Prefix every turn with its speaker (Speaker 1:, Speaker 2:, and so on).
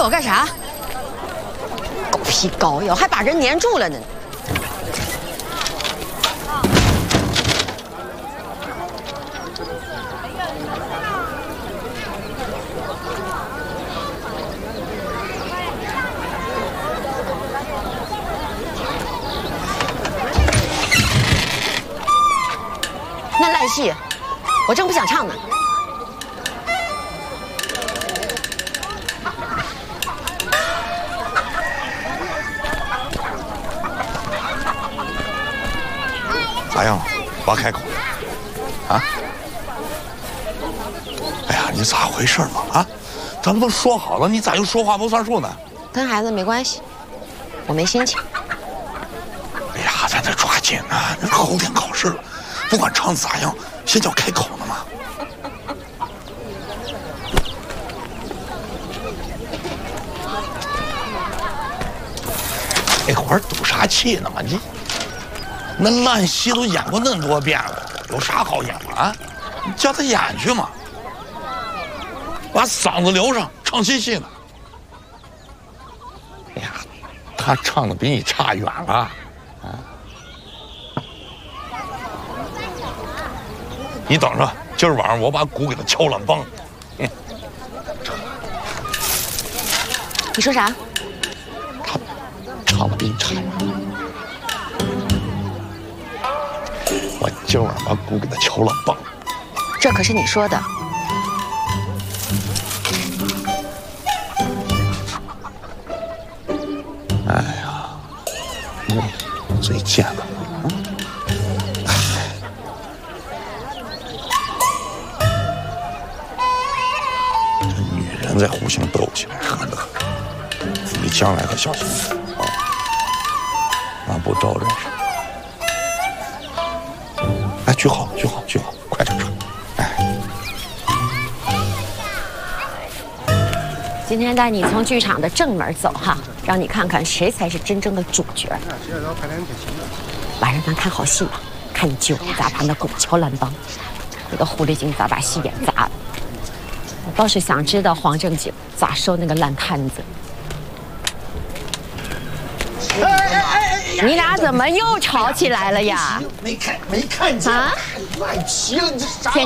Speaker 1: 我干啥？狗皮膏药，还把人粘住了呢。那烂戏，我正不想唱呢。
Speaker 2: 咋样了？爸开口了啊？哎呀，你咋回事嘛？啊，咱们都说好了，你咋又说话不算数呢？
Speaker 1: 跟孩子没关系，我没心情。
Speaker 2: 哎呀，咱得抓紧啊！那后天考试了，不管唱咋样，先叫开口呢嘛。这会儿赌啥气呢嘛？你那烂戏都演过那么多遍了，有啥好演的啊？你叫他演去嘛，把嗓子留上，唱新戏呢。哎呀，他唱的比你差远了啊！你等着，今儿晚上我把鼓给他敲烂梆。
Speaker 1: 你说啥？
Speaker 2: 他唱的比你差远。我今晚把鼓给他敲烂梆。
Speaker 1: 这可是你说的。
Speaker 2: 哎呀，最贱了。这女人在互相斗起来，恨得很。自己将来可小心点啊，那不招人事。哎，举好，举好，举好，快点唱！哎，
Speaker 1: 今天带你从剧场的正门走哈，让你看看谁才是真正的主角。晚上咱看好戏吧，看你舅咋把那鼓敲烂梆，那个狐狸精咋把戏演砸了。我倒是想知道黄正经咋收那个烂摊子。你俩怎么又吵起来了呀？
Speaker 3: 没看见啊！赖皮了，你这啥？